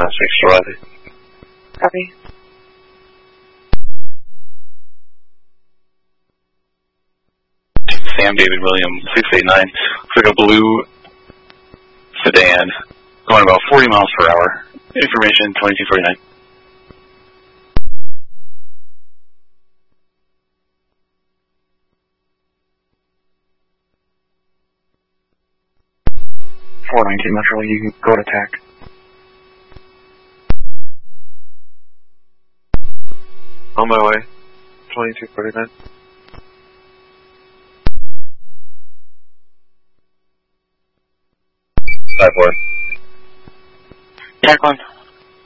6 Copy. Sam David William 689. Looks like a blue sedan going about 40 miles per hour. Information 2249. Metro, you can go to attack. On my way. 2249. Five 4. Attack 1.